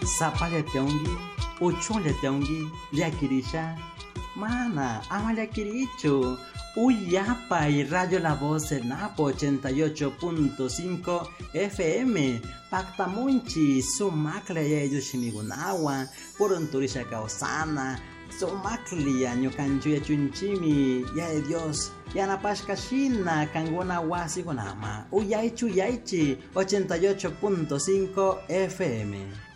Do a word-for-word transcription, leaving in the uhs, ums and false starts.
Sapale teongi, uchule teongi, liakirisha. Mana, ama liakiricho. Uyapa y Radio La Voz en Napo ochenta y ocho punto cinco F M. Pactamonchi, sumacle ya yushimigunawa, purunturisha kaosana, sumacle ya ñukanchu ya chunchimi, ya de Dios, ya napashkashina, kanguna wasi gonama. Uyaichu yaichi, ochenta y ocho punto cinco F M.